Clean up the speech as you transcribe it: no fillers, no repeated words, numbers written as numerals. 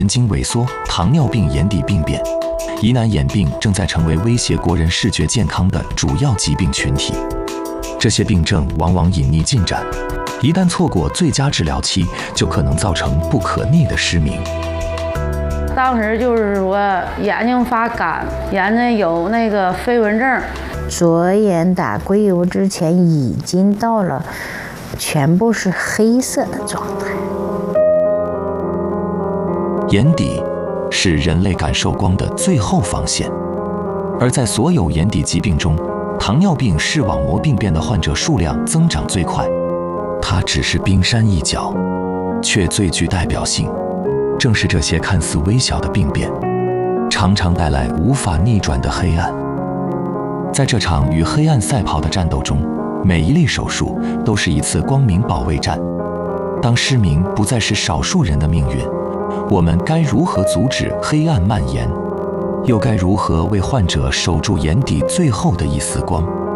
神经萎缩、糖尿病眼底病变。疑难眼病正在成为威胁国人视觉健康的主要疾病群体。这些病症往往隐匿进展，一旦错过最佳治疗期，就可能造成不可逆的失明。 当时就是说眼睛发干，眼睛有那个飞蚊症。 左眼打硅油之前已经到了全部是黑色的状态。 眼底是人类感受光的最后防线，而在所有眼底疾病中，糖尿病视网膜病变的患者数量增长最快。它只是冰山一角，却最具代表性。正是这些看似微小的病变，常常带来无法逆转的黑暗。在这场与黑暗赛跑的战斗中，每一例手术都是一次光明保卫战。当失明不再是少数人的命运，我们该如何阻止黑暗蔓延？又该如何为患者守住眼底最后的一丝光？